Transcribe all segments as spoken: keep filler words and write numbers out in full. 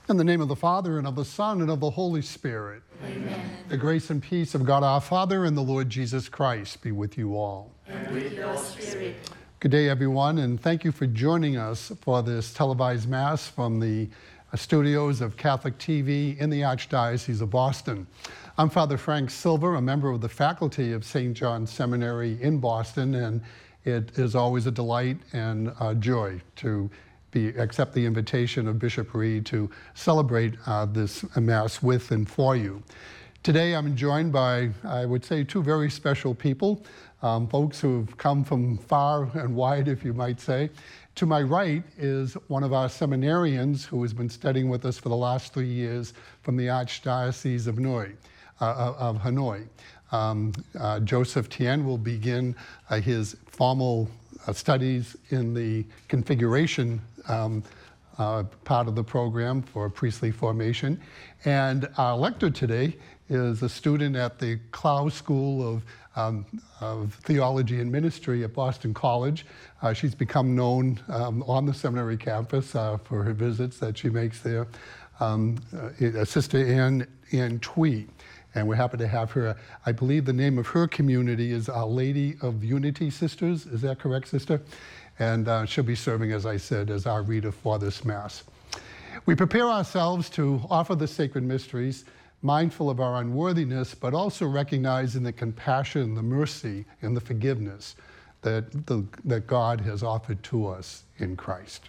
In the name of the Father, and of the Son, and of the Holy Spirit. Amen. The grace and peace of God our Father and the Lord Jesus Christ be with you all. And with your spirit. Good day, everyone, and thank you for joining us for this televised Mass from the studios of Catholic T V in the Archdiocese of Boston. I'm Father Frank Silver, a member of the faculty of Saint John's Seminary in Boston, and it is always a delight and a joy to Be, accept the invitation of Bishop Reed to celebrate uh, this Mass with and for you. Today I'm joined by, I would say, two very special people, um, folks who have come from far and wide, if you might say. To my right is one of our seminarians who has been studying with us for the last three years from the Archdiocese of Hanoi. Uh, of Hanoi. Um, uh, Joseph Tien will begin uh, his formal uh, studies in the configuration Um, uh, part of the program for priestly formation. And our lector today is a student at the Clough School of, um, of Theology and Ministry at Boston College. Uh, she's become known um, on the seminary campus uh, for her visits that she makes there. Um, uh, Sister Ann, Ann Twee. And we're happy to have her. I believe the name of her community is Our Lady of Unity Sisters. Is that correct, Sister? And uh, she'll be serving, as I said, as our reader for this Mass. We prepare ourselves to offer the sacred mysteries, mindful of our unworthiness, but also recognizing the compassion, the mercy, and the forgiveness that, the, that God has offered to us in Christ.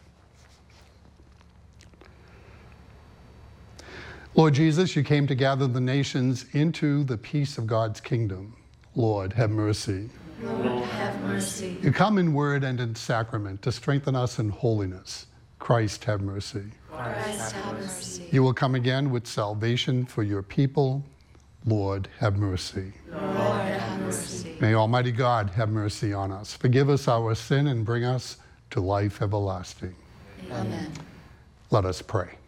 Lord Jesus, you came to gather the nations into the peace of God's kingdom. Lord, have mercy. Lord, have mercy. You come in word and in sacrament to strengthen us in holiness. Christ, have mercy. Christ, have mercy. You will come again with salvation for your people. Lord, have mercy. Lord, have mercy. May Almighty God have mercy on us, forgive us our sin, and bring us to life everlasting. Amen. Let us pray.